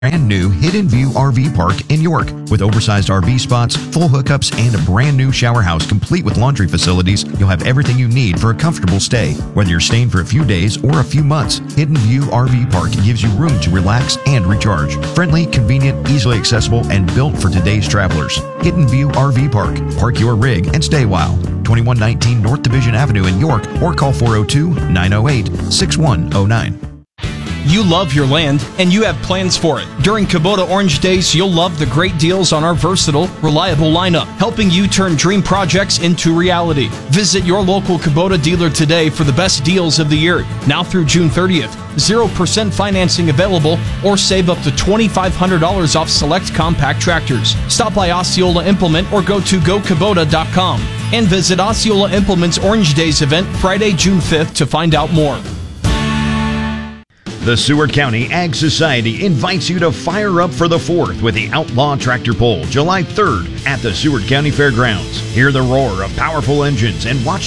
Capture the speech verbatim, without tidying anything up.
Brand new Hidden View R V Park in York. With oversized R V spots, full hookups, and a brand new shower house complete with laundry facilities, you'll have everything you need for a comfortable stay. Whether you're staying for a few days or a few months, Hidden View R V Park gives you room to relax and recharge. Friendly, convenient, easily accessible, and built for today's travelers. Hidden View R V Park. Park your rig and stay a while. twenty-one nineteen North Division Avenue in York, or call four oh two, nine oh eight, six one oh nine. You love your land, and you have plans for it. During Kubota Orange Days, you'll love the great deals on our versatile, reliable lineup, helping you turn dream projects into reality. Visit your local Kubota dealer today for the best deals of the year. Now through June thirtieth, zero percent financing available, or save up to twenty-five hundred dollars off select compact tractors. Stop by Osceola Implement or go to go kubota dot com and visit Osceola Implement's Orange Days event Friday, June fifth to find out more. The Seward County Ag Society invites you to fire up for the fourth with the Outlaw Tractor Pull, July third at the Seward County Fairgrounds. Hear the roar of powerful engines and watch